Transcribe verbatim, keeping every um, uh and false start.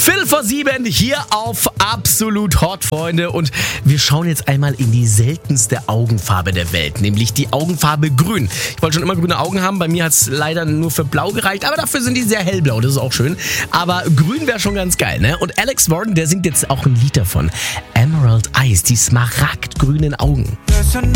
Viertel vor sieben hier auf Absolut Hot, Freunde. Und wir schauen jetzt einmal in die seltenste Augenfarbe der Welt, nämlich die Augenfarbe Grün. Ich wollte schon immer grüne Augen haben, bei mir hat es leider nur für Blau gereicht, aber dafür sind die sehr hellblau, das ist auch schön. Aber Grün wäre schon ganz geil, ne? Und Alex Warden, der singt jetzt auch ein Lied davon. Emerald Eyes, die smaragdgrünen Augen. Listen